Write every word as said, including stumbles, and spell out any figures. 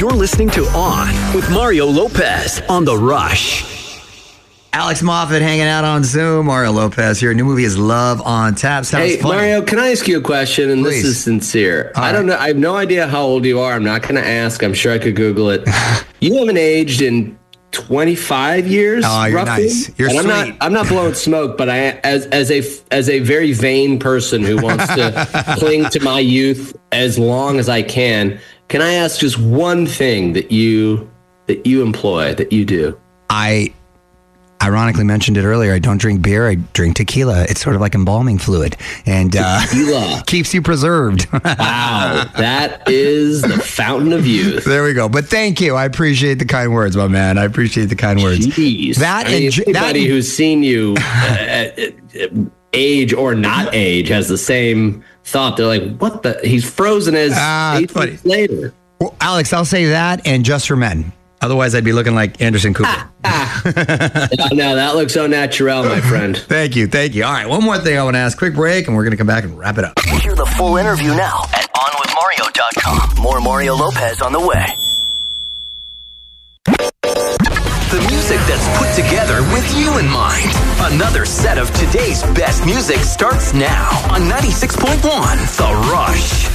You're listening to On with Mario Lopez on The Rush. Alex Moffat hanging out on Zoom. Mario Lopez here. New movie is Love on Tap. Sounds hey, funny. Mario, can I ask you a question? And Please. This is sincere. All I don't right. know. I have no idea how old you are. I'm not going to ask. I'm sure I could Google it. You haven't aged in twenty-five years. Oh, you're roughly. nice. You're and I'm sweet. not. I'm not blowing smoke, but I, as as a as a very vain person who wants to cling to my youth as long as I can, can I ask just one thing that you that you employ that you do? I ironically mentioned it earlier. I don't drink beer. I drink tequila. It's sort of like embalming fluid and uh, Tequila. keeps you preserved. Wow, that is the fountain of youth. There we go. But thank you. I appreciate the kind words, my man. I appreciate the kind words. Jeez. That I mean, and ju- anybody that- who's seen you uh, uh, age or not age has the same thought. They're like, "What the? He's frozen as Ah, eight funny. months later." Well, Alex, I'll say that and Just for Men. Otherwise, I'd be looking like Anderson Cooper. No, that looks so natural, my friend. Thank you. Thank you. All right. One more thing I want to ask. Quick break, and we're going to come back and wrap it up. Hear the full interview now at on with mario dot com. More Mario Lopez on the way. The music that's put together with you in mind. Another set of today's best music starts now on ninety-six point one The Rush.